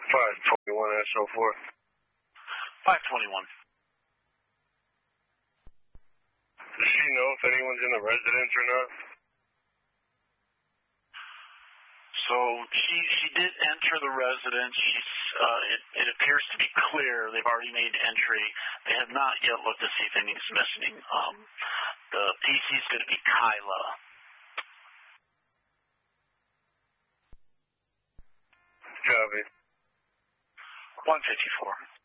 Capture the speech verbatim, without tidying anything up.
five twenty-one S O four. five twenty-one. Does she know if anyone's in the residence or not? So she she did enter the residence. She's uh, it, it appears to be clear they've already made entry. They have not yet looked to see if anything's missing. Um, the P C is going to be Kyla. Copy. one fifty-four.